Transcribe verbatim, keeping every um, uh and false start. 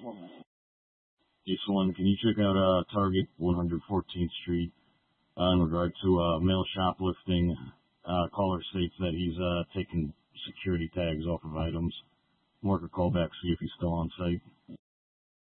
Case one, can you check out uh, Target, one fourteenth Street, uh, in regard to uh, male shoplifting? Uh, caller states that he's uh, taking security tags off of items. Mark a call back, see if he's still on site.